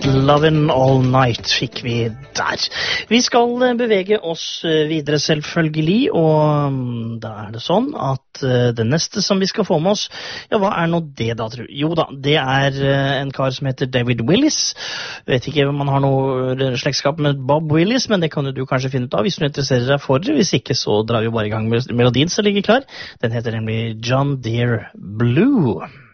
Lovin' All Night fikk vi der. Vi skal bevege oss videre selvfølgelig, og da er det sånn at det neste som vi skal få med oss, ja, hva er nå det da, tror du? Jo da, det er en kar som heter David Willis. Jeg vet ikke om man har noe slektskap med Bob Willis, men det kan du kanskje finne ut av hvis du interesserer deg for det. Hvis ikke, så drar vi bare i gang med melodien som ligger klar. Den heter nemlig John Deere Blue.